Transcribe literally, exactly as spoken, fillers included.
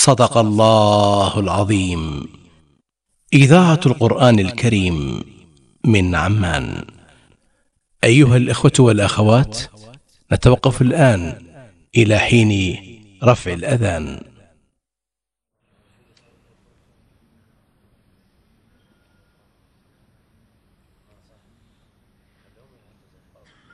صدق الله العظيم. إذاعة القرآن الكريم من عمان. أيها الإخوة والأخوات، نتوقف الآن إلى حين رفع الأذان.